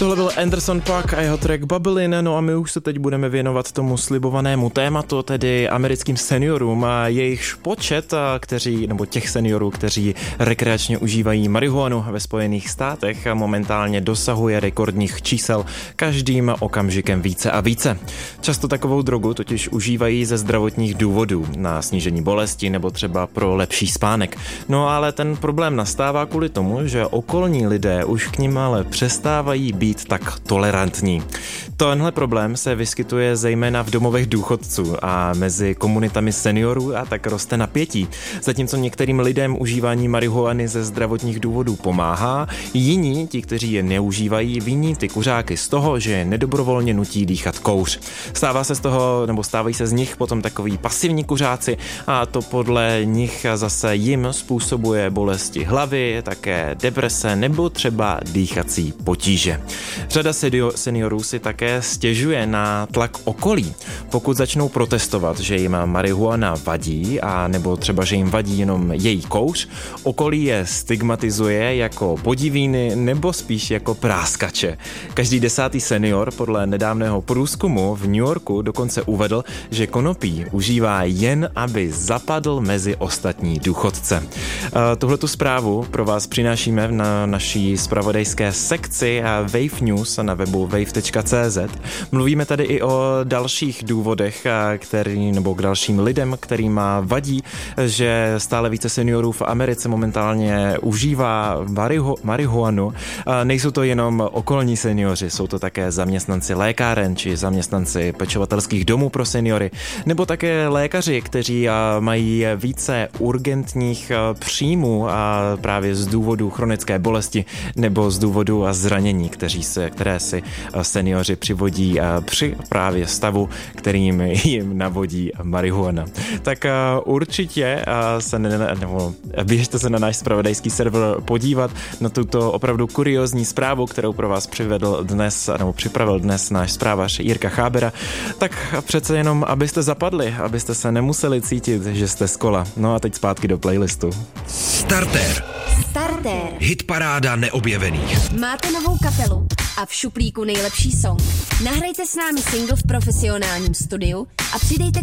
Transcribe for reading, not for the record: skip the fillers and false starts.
Tohle byl Anderson .Paak a jeho track Babylon, no a my už se teď budeme věnovat tomu slibovanému tématu, tedy americkým seniorům a jejich počet, těch seniorů, kteří rekreačně užívají marihuanu ve Spojených státech, momentálně dosahuje rekordních čísel každým okamžikem více a více. Často takovou drogu totiž užívají ze zdravotních důvodů, na snížení bolesti nebo třeba pro lepší spánek. No ale ten problém nastává kvůli tomu, že okolní lidé už k nim ale přestávají být tak tolerantní. Tenhle problém se vyskytuje zejména v domovech důchodců a mezi komunitami seniorů a tak roste napětí. Zatímco některým lidem užívání marihuany ze zdravotních důvodů pomáhá, jiní, ti, kteří je neužívají, viní ty kuřáky z toho, že je nedobrovolně nutí dýchat kouř. Stávají se z nich potom takový pasivní kuřáci a to podle nich zase jim způsobuje bolesti hlavy, také deprese nebo třeba dýchací potíže. Řada seniorů si také stěžuje na tlak okolí. Pokud začnou protestovat, že jim marihuana vadí a nebo třeba, že jim vadí jenom její kouř, okolí je stigmatizuje jako podivíny nebo spíš jako práskače. Každý 10. senior podle nedávného průzkumu v New Yorku dokonce uvedl, že konopí užívá jen, aby zapadl mezi ostatní důchodce. Tuhletu zprávu pro vás přinášíme na naší zpravodajské sekci Wave News na webu wave.cz. Mluvíme tady i o dalších důvodech, k dalším lidem, kterým vadí, že stále více seniorů v Americe momentálně užívá marihuanu. Nejsou to jenom okolní seniori, jsou to také zaměstnanci lékáren či zaměstnanci pečovatelských domů pro seniory, nebo také lékaři, kteří mají více urgentních příjmů a právě z důvodu chronické bolesti nebo z důvodu zranění, které si seniori přivodí při právě stavu, kterým jim navodí marihuana. Tak určitě běžte se na náš zpravodajský server podívat na tuto opravdu kuriózní zprávu, kterou pro vás připravil dnes náš zprávař Jirka Chábera. Tak přece jenom, abyste zapadli, abyste se nemuseli cítit, že jste z kola. No a teď zpátky do playlistu. Starter. Hitparáda neobjevených. Máte novou kapelu a v šuplíku nejlepší song. Nahrajte s námi single v profesionálním studiu a přidejte